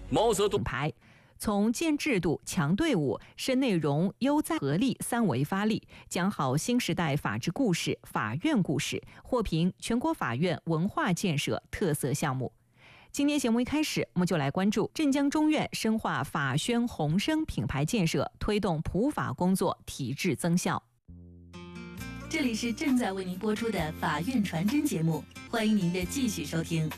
毛泽东品牌。从建制度、强队伍、深内容、优在合力三维发力，讲好新时代法治故事、法院故事，获评全国法院文化建设特色项目。今天节目一开始，我们就来关注镇江中院深化法宣宏声品牌建设，推动普法工作体制增效。 这里是正在为您播出的法院传真节目，欢迎您的继续收听。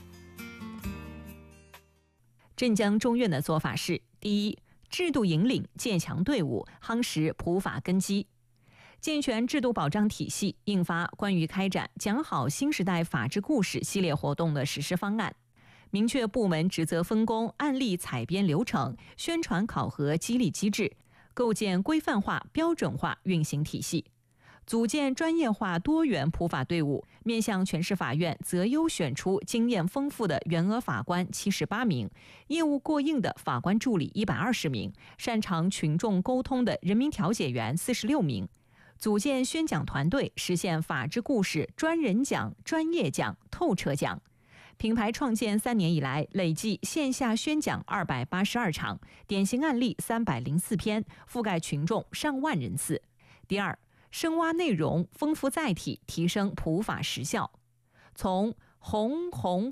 镇江中院的做法是：第一，制度引领，建强队伍，夯实普法根基，健全制度保障体系，印发关于开展讲好新时代法治故事系列活动的实施方案，明确部门职责分工、案例采编流程、宣传考核激励机制，构建规范化、标准化运行体系，组建专业化多元普法队伍，面向全市法院择优选出经验丰富的员额法官78名，业务过硬的法官助理120名，擅长群众沟通的人民调解员46名，组建宣讲团队，实现法治故事专人讲、专业讲、透彻讲。品牌创建3年以来，累计线下宣讲282场，典型案例304篇，覆盖群众上万人次。第二，深挖内容，丰富载体，提升普法实效。从红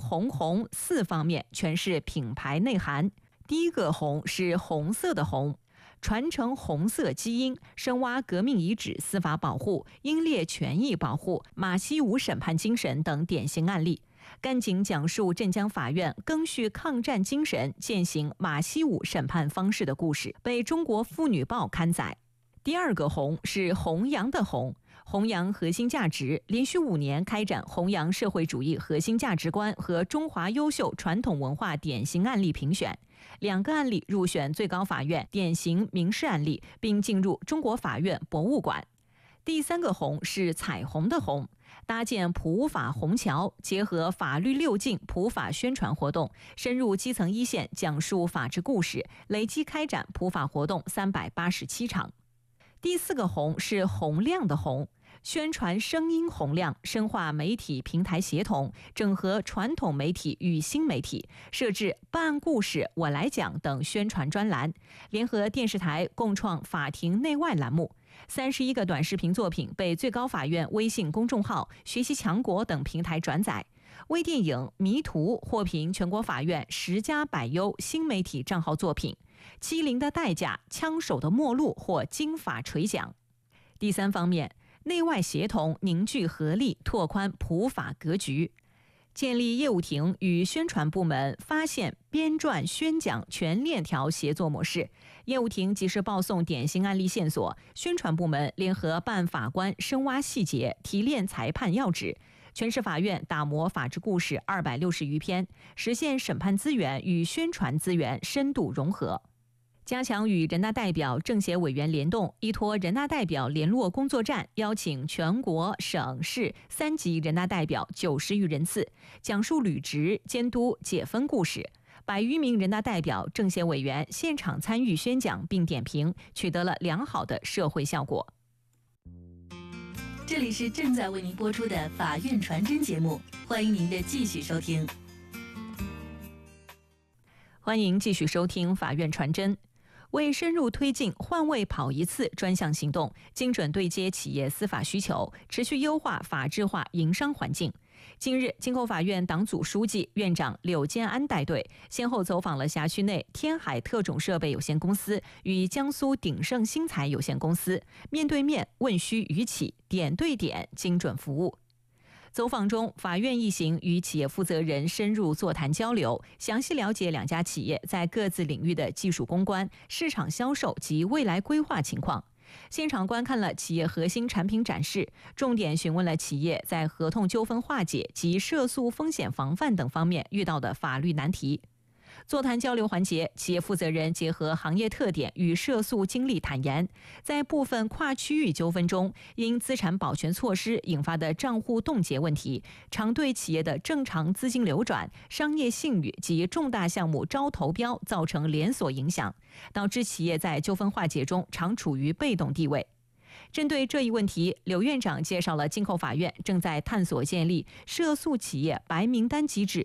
4方面诠释品牌内涵。第一个红是红色的红，传承红色基因，深挖革命遗址司法保护、英烈权益保护、马西五审判精神等典型案例，赶紧讲述镇江法院赓续抗战精神、践行马西五审判方式的故事，被《中国妇女报》刊载。第二个红是弘扬的弘，弘扬核心价值，连续5年开展弘扬社会主义核心价值观和中华优秀传统文化典型案例评选，2个案例入选最高法院典型民事案例，并进入中国法院博物馆。第三个红是彩虹的红，搭建普法虹桥，结合法律6禁普法宣传活动，深入基层一线讲述法治故事，累计开展普法活动387场。第4个红是洪亮的洪，宣传声音洪亮，深化媒体平台协同，整合传统媒体与新媒体，设置办案故事我来讲等宣传专栏，联合电视台共创法庭内外栏目。31个短视频作品被最高法院微信公众号、学习强国等平台转载。微电影《迷途》获评全国法院10家百优新媒体账号作品。欺凌的代价，枪手的末路获金法锤奖。第三方面，内外协同，凝聚合力，拓宽普法格局，建立业务庭与宣传部门发现、编撰、宣讲全链条协作模式。业务庭及时报送典型案例线索，宣传部门联合办案法官深挖细节，提炼裁判要旨。全市法院打磨法治故事260余篇，实现审判资源与宣传资源深度融合。加强与人大代表、政协委员联动，依托人大代表联络工作站，邀请全国、省市3级人大代表90余人次，讲述履职、监督、解分故事。100余名人大代表、政协委员现场参与宣讲并点评，取得了良好的社会效果。 这里是正在为您播出的法院传真节目，欢迎您的继续收听。 欢迎继续收听法院传真。为深入推进换位跑一次专项行动，精准对接企业司法需求，持续优化法治化营商环境。近日，京口法院党组书记、院长柳建安带队，先后走访了辖区内天海特种设备有限公司与江苏鼎盛新材有限公司，面对面问需于起，点对点精准服务。走访中，法院一行与企业负责人深入座谈交流，详细了解2家企业在各自领域的技术攻关、市场销售及未来规划情况。现场观看了企业核心产品展示，重点询问了企业在合同纠纷化解及涉诉风险防范等方面遇到的法律难题。座谈交流环节，企业负责人结合行业特点与涉诉经历坦言，在部分跨区域纠纷中，因资产保全措施引发的账户冻结问题，常对企业的正常资金流转、商业信誉及重大项目招投标造成连锁影响，导致企业在纠纷化解中常处于被动地位。针对这一问题，柳院长介绍了京口法院正在探索建立涉诉企业白名单机制